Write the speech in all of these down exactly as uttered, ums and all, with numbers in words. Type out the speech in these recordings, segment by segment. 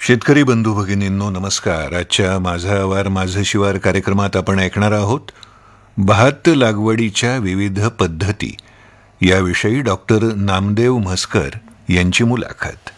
शेतकरी बंधू भगिनींनो नमस्कार. आजच्या माझा आवार माझं शिवार कार्यक्रमात आपण ऐकणार आहोत भात लागवडीच्या विविध पद्धती याविषयी डॉक्टर नामदेव म्हसकर यांची मुलाखत.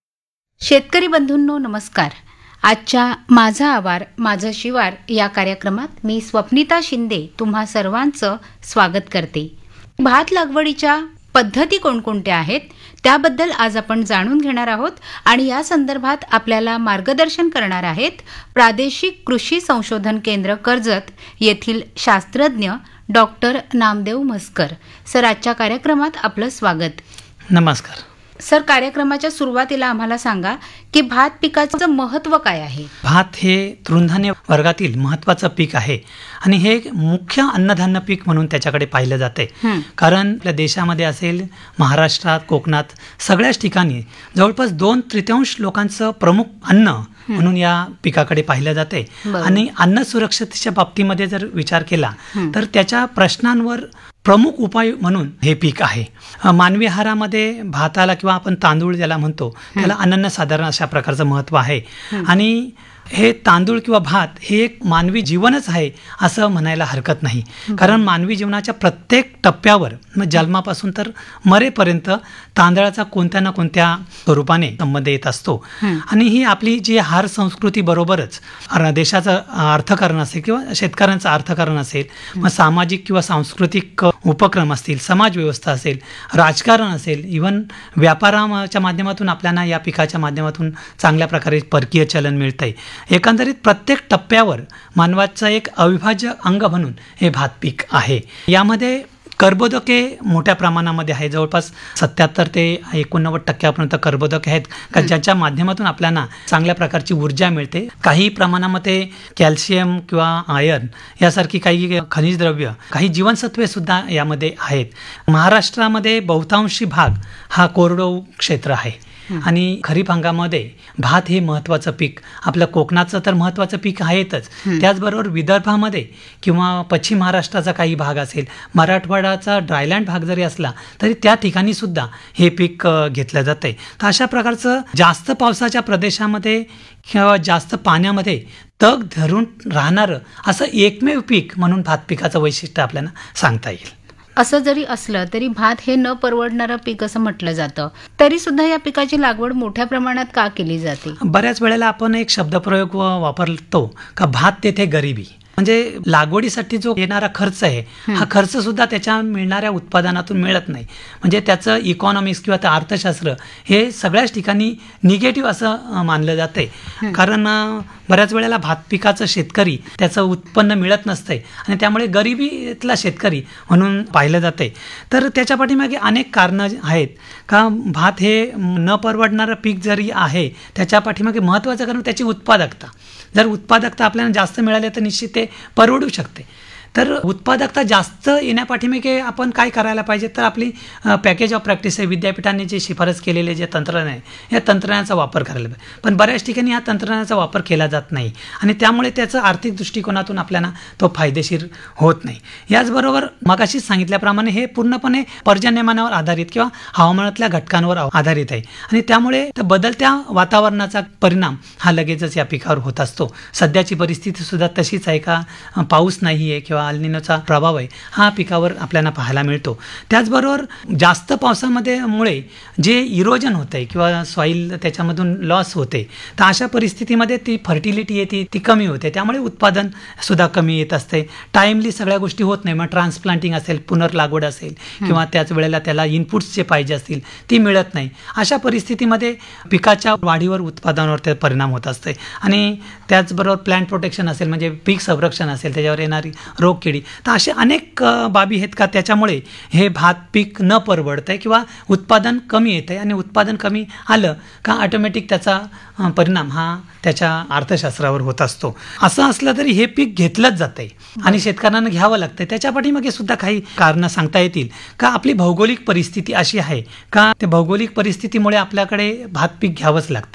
शेतकरी बंधूंनो नमस्कार. आजच्या माझा आवार माझं शिवार या कार्यक्रमात मी स्वप्निता शिंदे तुम्हा सर्वांचं स्वागत करते. भात लागवडीच्या पद्धती कोणकोणत्या आहेत त्याबद्दल आज आपण जाणून घेणार आहोत आणि या संदर्भात आपल्याला मार्गदर्शन करणार आहेत प्रादेशिक कृषी संशोधन केंद्र कर्जत येथील शास्त्रज्ञ डॉक्टर नामदेव म्हसकर. सर, आजच्या कार्यक्रमात आपलं स्वागत. नमस्कार सर, कार्यक्रमाच्या सुरुवातीला आम्हाला सांगा की भात पिकाचं महत्त्व काय आहे. भात हे तृणधान्य वर्गातील महत्त्वाचं पीक आहे आणि हे एक मुख्य अन्नधान्य पीक म्हणून त्याच्याकडे पाहिलं जाते. कारण आपल्या देशामध्ये असेल, महाराष्ट्रात, कोकणात सगळ्याच ठिकाणी जवळपास दोन तृतीयांश लोकांचं प्रमुख अन्न म्हणून या पिकाकडे पाहिलं जाते. आणि अन्न सुरक्षतेच्या बाबतीमध्ये जर विचार केला तर त्याच्या प्रश्नांवर प्रमुख उपाय म्हणून हे पीक आहे. मानवी आहारामध्ये भाताला किंवा आपण तांदूळ ज्याला म्हणतो त्याला अनन्यसाधारण अशा प्रकारचं महत्त्व आहे. आणि हे तांदूळ किंवा भात हे एक मानवी जीवनच आहे असं म्हणायला हरकत नाही. कारण मानवी जीवनाच्या प्रत्येक टप्प्यावर जन्मापासून तर मरेपर्यंत तांदळाचा कोणत्या ना कोणत्या स्वरूपाने संबंध येत असतो. आणि ही आपली जी आहार संस्कृती बरोबरच देशाचं अर्थकारण असेल किंवा शेतकऱ्यांचं अर्थकारण असेल, मग सामाजिक किंवा सांस्कृतिक उपक्रम असतील, समाज व्यवस्था असेल, राजकारण असेल, इव्हन व्यापाराच्या माध्यमातून आपल्याला या पिकाच्या माध्यमातून चांगल्या प्रकारे परकीय चलन मिळतंय. एकंदरीत प्रत्येक टप्प्यावर मानवाचं एक अविभाज्य अंग म्हणून हे भात पीक आहे. यामध्ये कर्बोदके मोठ्या प्रमाणामध्ये आहे. जवळपास सत्याहत्तर ते एकोणनव्वद टक्क्यापर्यंत कर्बोदके आहेत का ज्याच्या माध्यमातून आपल्याला चांगल्या प्रकारची ऊर्जा मिळते. काही प्रमाणामध्ये कॅल्शियम किंवा आयर्न यासारखी काही खनिज द्रव्य, काही जीवनसत्वे सुद्धा यामध्ये आहेत. महाराष्ट्रामध्ये बहुतांशी भाग हा कोरडवाहू क्षेत्र आहे आणि खरीप हंगामामध्ये भात हे महत्त्वाचं पीक, आपलं कोकणाचं तर महत्त्वाचं पीक आहेतच. त्याचबरोबर विदर्भामध्ये किंवा पश्चिम महाराष्ट्राचा काही भाग असेल, मराठवाड्याचा ड्रायलँड भाग जरी असला तरी त्या ठिकाणी सुद्धा हे पीक घेतलं जातं. तर अशा प्रकारचं जास्त पावसाच्या प्रदेशामध्ये किंवा जास्त पाण्यामध्ये तग धरून राहणारं असं एकमेव पीक म्हणून भात पिकाचं वैशिष्ट्य आपल्याला सांगता येईल. असं जरी असलं तरी भात हे न परवडणारं पीक असं म्हटलं जातं, तरी सुद्धा या पिकाची लागवड मोठ्या प्रमाणात का केली जाते. बऱ्याच वेळेला आपण एक शब्दप्रयोग वापरतो का भात तेथे गरिबी. म्हणजे लागवडीसाठी जो येणारा खर्च आहे हा खर्च सुद्धा त्याच्या मिळणाऱ्या उत्पादनातून मिळत नाही. म्हणजे त्याचं इकॉनॉमिक्स किंवा त्या अर्थशास्त्र हे सगळ्याच ठिकाणी निगेटिव्ह असं मानलं जाते. कारण बऱ्याच वेळेला भात पिकाचं शेतकरी त्याचं उत्पन्न मिळत नसतंय आणि त्यामुळे गरिबीतला शेतकरी म्हणून पाहिलं जाते. तर त्याच्या पाठीमागे अनेक कारणं आहेत का भात हे न परवडणारं पीक जरी आहे त्याच्या पाठीमागे महत्त्वाचं कारण त्याची उत्पादकता. जर उत्पादकता आपल्याला जास्त मिळाली तर निश्चित ते परवडू शकते. तर उत्पादकता जास्त येण्यापाठीमागे आपण काय करायला पाहिजे तर आपली पॅकेज ऑफ प्रॅक्टिस आहे, विद्यापीठांनी जे शिफारस केलेले जे तंत्रज्ञान आहे या तंत्रज्ञानाचा वापर करायला पाहिजे. पण बऱ्याच ठिकाणी या तंत्रज्ञानाचा वापर केला जात नाही आणि त्यामुळे त्याचं आर्थिक दृष्टिकोनातून आपल्याला तो फायदेशीर होत नाही. याचबरोबर मगाशीच सांगितल्याप्रमाणे हे पूर्णपणे पर्जन्यमानावर आधारित किंवा हवामानातल्या घटकांवर आधारित आहे आणि त्यामुळे बदलत्या वातावरणाचा परिणाम हा लगेचच या पिकावर होत असतो. सध्याची परिस्थिती सुद्धा तशीच आहे का पाऊस नाही आहे किंवा अल्निनोचा प्रभाव आहे हा पिकावर आपल्याला पाहायला मिळतो. त्याचबरोबर जास्त पावसामध्ये मुळे जे इरोजन होतं आहे किंवा सॉईल त्याच्यामधून लॉस होते तर अशा परिस्थितीमध्ये ती फर्टिलिटी येते ती कमी होते. त्यामुळे उत्पादन सुद्धा कमी येत असते. टाईमली सगळ्या गोष्टी होत नाही. मग ट्रान्सप्लांटिंग असेल, पुनर्लागवड असेल किंवा त्याच वेळेला त्याला इनपुट्स जे पाहिजे असतील ती मिळत नाही. अशा परिस्थितीमध्ये पिकाच्या वाढीवर उत्पादनावर ते परिणाम होत असते. आणि त्याचबरोबर प्लांट प्रोटेक्शन असेल म्हणजे पीक संरक्षण असेल, त्याच्यावर येणारी रोगकिडी, तर असे अनेक बाबी आहेत का त्याच्यामुळे हे भात पीक न परवडतंय किंवा उत्पादन कमी येतंय. आणि उत्पादन कमी आलं का ऑटोमॅटिक त्याचा परिणाम हा त्याच्या अर्थशास्त्रावर होत असतो. असं असलं तरी हे पीक घेतलंच जातंय आणि शेतकऱ्यांना घ्यावं लागतंय. त्याच्या पाठीमागे सुद्धा काही कारणं सांगता येतील का आपली भौगोलिक परिस्थिती अशी आहे का त्या भौगोलिक परिस्थितीमुळे आपल्याकडे भात पीक घ्यावंच लागतंय.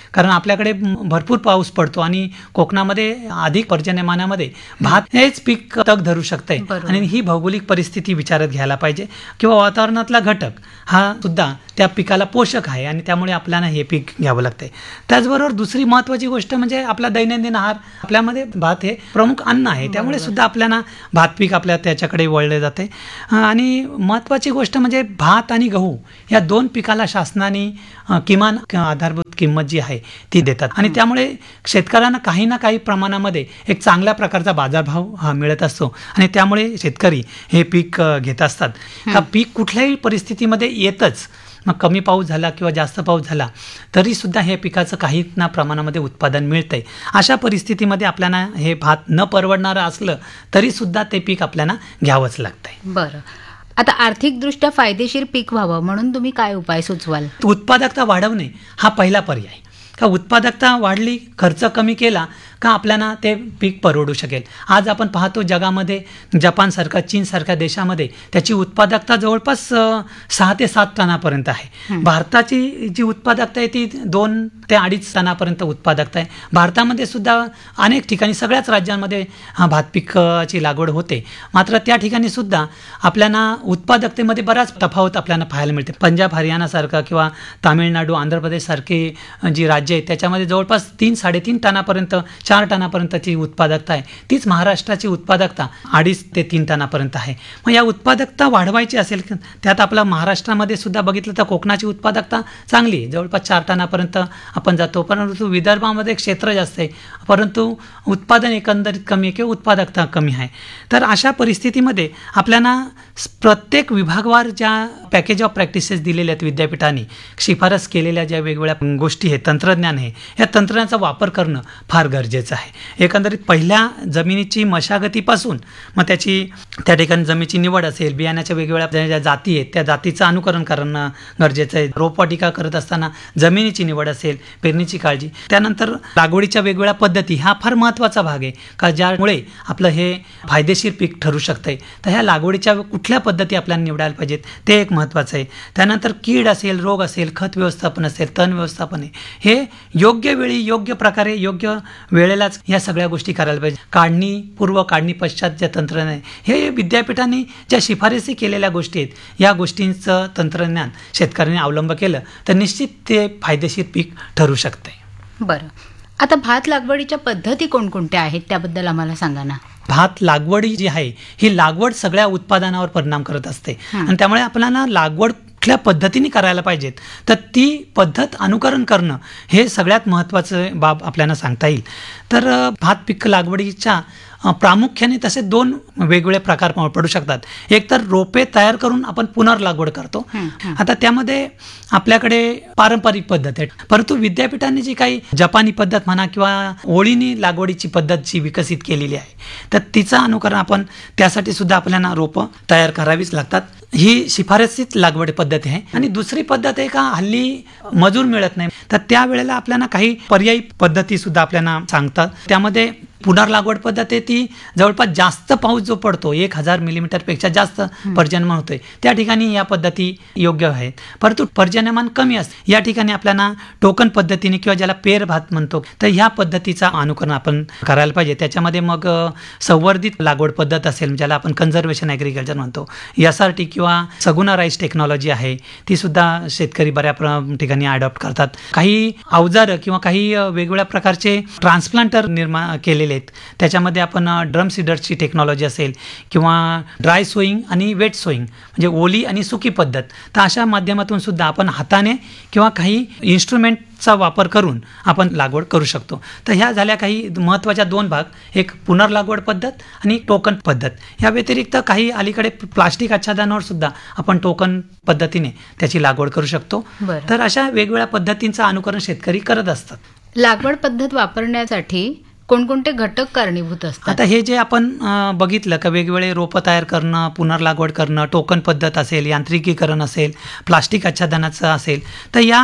कारण आपल्याकडे भरपूर पाऊस पडतो आणि कोकणामध्ये अधिक पर्जन्यमानामध्ये भात हेच पीक तग धरू शकते आणि ही भौगोलिक परिस्थिती विचारात घ्यायला पाहिजे किंवा वातावरणातला घटक हा सुद्धा त्या पिकाला पोषक आहे आणि त्यामुळे आपल्याला हे पीक घ्यावं लागतंय. त्याचबरोबर दुसरी महत्त्वाची गोष्ट म्हणजे आपला दैनंदिन आहार. आपल्यामध्ये भात हे प्रमुख अन्न आहे, त्यामुळे सुद्धा आपल्याला भात पीक आपल्या त्याच्याकडे वळले जाते. आणि महत्त्वाची गोष्ट म्हणजे भात आणि गहू या दोन पिकाला शासनाने किमान आधारभूत किंमत जी आहे ती देतात आणि त्यामुळे शेतकऱ्यांना काही ना काही प्रमाणामध्ये एक चांगल्या प्रकारचा बाजारभाव हा मिळत असतो आणि त्यामुळे शेतकरी हे पीक घेत असतात. का पीक कुठल्याही परिस्थितीमध्ये येतच, मग कमी पाऊस झाला किंवा जास्त पाऊस झाला तरी सुद्धा हे पिकाचं काही ना प्रमाणामध्ये उत्पादन मिळतंय. अशा परिस्थितीमध्ये आपल्याला हे भात न परवडणारं असलं तरी सुद्धा ते पीक आपल्याला घ्यावंच लागतंय. बरं, आता आर्थिकदृष्ट्या फायदेशीर पीक व्हावं म्हणून तुम्ही काय उपाय सुचवाल? उत्पादकता वाढवणे हा पहिला पर्याय. का उत्पादकता वाढली, खर्च कमी केला का आपल्याला ते पीक परवडू शकेल. आज आपण पाहतो जगामध्ये जपानसारखा चीनसारख्या देशामध्ये त्याची उत्पादकता जवळपास सहा ते सात टनापर्यंत आहे. भारताची जी उत्पादकता आहे ती दोन ते अडीच टनापर्यंत उत्पादकता आहे. भारतामध्ये सुद्धा अनेक ठिकाणी सगळ्याच राज्यांमध्ये भात पिकाची लागवड होते, मात्र त्या ठिकाणी सुद्धा आपल्याला उत्पादकतेमध्ये बराच तफावत आपल्याला पाहायला मिळते. पंजाब हरियाणासारखा किंवा तामिळनाडू आंध्र प्रदेशसारखी जी राज्य आहेत त्याच्यामध्ये जवळपास तीन साडेतीन टनापर्यंत चार टनापर्यंतची उत्पादकता आहे. तीच महाराष्ट्राची उत्पादकता अडीच ते तीन टनापर्यंत आहे. मग या उत्पादकता वाढवायची असेल त्यात आपला महाराष्ट्रामध्ये सुद्धा बघितलं तर कोकणाची उत्पादकता चांगली आहे, जवळपास चार टनापर्यंत आपण जातो. परंतु विदर्भामध्ये क्षेत्र जास्त आहे परंतु उत्पादन एकंदरीत कमी आहे किंवा उत्पादकता कमी आहे. तर अशा परिस्थितीमध्ये आपल्याला प्रत्येक विभागवार ज्या पॅकेज ऑफ प्रॅक्टिसेस दिलेल्या आहेत विद्यापीठाने शिफारस केलेल्या ज्या वेगवेगळ्या गोष्टी आहेत, तंत्रज्ञान आहे, या तंत्रज्ञानाचा वापर करणं फार गरजेचं आहे. एकंदरीत पहिल्या जमिनीची मशागतीपासून मग त्याची त्या ठिकाणी जमिनीची निवड असेल, बियाण्याच्या वेगवेगळ्या ज्या जाती आहेत त्या जातीचं अनुकरण करणं गरजेचं आहे. रोपवाटिका करत असताना जमिनीची निवड असेल, पेरणीची काळजी, त्यानंतर लागवडीच्या वेगवेगळ्या पद्धती हा फार महत्त्वाचा भाग आहे का ज्यामुळे आपलं हे फायदेशीर पीक ठरू शकतंय. तर ह्या लागवडीच्या कुठल्या पद्धती आपल्याला निवडायला पाहिजेत ते एक महत्त्वाचं आहे. त्यानंतर कीड असेल, रोग असेल, खत व्यवस्थापन असेल, तण व्यवस्थापन आहे, हे योग्य वेळी योग्य प्रकारे योग्य वेळेलाच या सगळ्या गोष्टी करायला पाहिजे. काढणी पूर्व, काढणी पश्चात जे तंत्रज्ञान आहे हे विद्यापीठाने ज्या शिफारसी केलेल्या गोष्टी आहेत या गोष्टींचं तंत्रज्ञान शेतकऱ्यांनी अवलंब केलं तर निश्चित ते फायदेशीर पीक ठरू शकते. बरं, आता भात लागवडीच्या पद्धती कोणकोणत्या आहेत त्याबद्दल आम्हाला सांगा ना. भात लागवडी जी आहे ही लागवड सगळ्या उत्पादनावर परिणाम करत असते आणि त्यामुळे आपल्याला लागवड कुठल्या पद्धतीने करायला पाहिजेत तर ती पद्धत अनुकरण करणं हे सगळ्यात महत्त्वाचं बाब आपल्याला सांगता येईल. तर भात पीक लागवडीच्या प्रामुख्याने तसे दोन वेगवेगळे प्रकार पडू शकतात. एक तर रोपे तयार करून आपण पुनर्लागवड करतो. आता त्यामध्ये आपल्याकडे पारंपरिक पद्धत आहे, परंतु विद्यापीठाने जी काही जपानी पद्धत म्हणा किंवा ओळीनी लागवडीची पद्धत जी विकसित केलेली आहे तर तिचं अनुकरण आपण त्यासाठी सुद्धा आपल्याला रोपं तयार करावीच लागतात. ही शिफारसीत लागवड पद्धती आहे. आणि दुसरी पद्धत आहे का हल्ली मजूर मिळत नाही तर त्यावेळेला आपल्याला काही पर्यायी पद्धती सुद्धा आपल्याला सांगतात. त्यामध्ये पुनर्लागवड पद्धत आहे ती जवळपास जास्त पाऊस जो पडतो एक हजार मिलीमीटरपेक्षा जास्त पर्जन्यमान होतोय त्या ठिकाणी या पद्धती योग्य आहेत. परंतु पर्जन्यमान कमी असते या ठिकाणी आपल्याला टोकन पद्धतीने किंवा ज्याला पेर भात म्हणतो तर ह्या पद्धतीचा अनुकरण आपण करायला पाहिजे. त्याच्यामध्ये मग संवर्धित लागवड पद्धत असेल ज्याला आपण कन्झर्वेशन ॲग्रिकल्चर म्हणतो, एस आर टी किंवा सगुना राईस टेक्नॉलॉजी आहे ती सुद्धा शेतकरी बऱ्या ठिकाणी अडॉप्ट करतात. काही अवजारं किंवा काही वेगवेगळ्या प्रकारचे ट्रान्सप्लांटर निर्माण केलेले आहेत त्याच्यामध्ये आपण ड्रम सीडर्सची टेक्नॉलॉजी असेल किंवा ड्राय सोईंग आणि वेट सोईंग म्हणजे ओली आणि सुकी पद्धत, तर अशा माध्यमातून सुद्धा आपण हाताने किंवा काही इन्स्ट्रुमेंटचा वापर करून आपण लागवड करू शकतो. तर ह्या झाल्या काही महत्त्वाच्या दोन भाग, एक पुनर्लागवड पद्धत आणि टोकन पद्धत. या व्यतिरिक्त काही अलीकडे प्लास्टिक आच्छादनावर सुद्धा आपण टोकन पद्धतीने त्याची लागवड करू शकतो. तर अशा वेगवेगळ्या पद्धतींचं अनुकरण शेतकरी करत असतात. लागवड पद्धत वापरण्यासाठी कोणकोणते घटक कारणीभूत असतात? आता हे जे आपण बघितलं का वेगवेगळे रोपं तयार करणं, पुनर्लागवड करणं, टोकन पद्धत असेल, यांत्रिकीकरण असेल, प्लास्टिक आच्छादनाचं असेल, तर या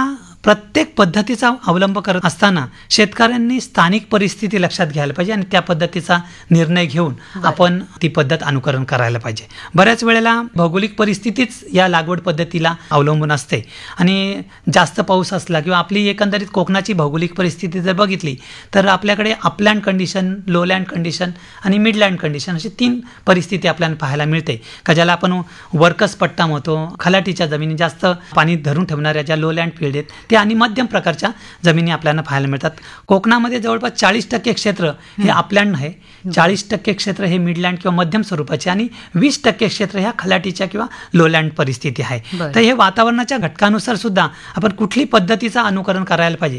प्रत्येक पद्धतीचा अवलंब करत असताना शेतकऱ्यांनी स्थानिक परिस्थिती लक्षात घ्यायला पाहिजे आणि त्या पद्धतीचा निर्णय घेऊन आपण ती पद्धत अनुकरण करायला पाहिजे. बऱ्याच वेळेला भौगोलिक परिस्थितीच या लागवड पद्धतीला अवलंबून असते आणि जास्त पाऊस असला किंवा आपली एकंदरीत कोकणाची भौगोलिक परिस्थिती जर बघितली तर आपल्याकडे अपलँड कंडिशन, लोलँड कंडिशन आणि मिडलँड कंडिशन अशी तीन परिस्थिती आपल्याला पाहायला मिळते का ज्याला आपण वर्कस पट्टा म्हणतो. खलाटीच्या जमिनी, जास्त पाणी धरून ठेवणाऱ्या ज्या लोलँड फील्ड आहेत त्या आणि मध्यम प्रकारच्या जमिनी आपल्याला पाहायला मिळतात. कोकणामध्ये जवळपास चाळीस टक्के क्षेत्र हे अपलँड आहे, चाळीस टक्के क्षेत्र हे मिडलँड किंवा मध्यम स्वरूपाचे आणि वीस टक्के क्षेत्र ह्या खलाटीच्या किंवा लोलँड परिस्थिती आहे. तर हे वातावरणाच्या घटकानुसार सुद्धा आपण कुठली पद्धतीचं अनुकरण करायला पाहिजे